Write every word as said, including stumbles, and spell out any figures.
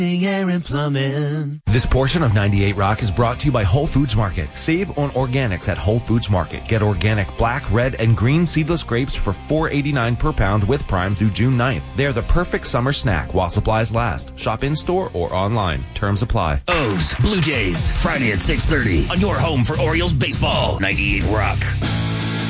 Air and plumbing. This portion of ninety-eight Rock is brought to you by Whole Foods Market. Save on organics at Whole Foods Market. Get organic black, red, and green seedless grapes for four eighty-nine per pound with Prime through June ninth. They're the perfect summer snack while supplies last. Shop in-store or online. Terms apply. O's Blue Jays, Friday at six thirty on your home for Orioles baseball. ninety-eight Rock.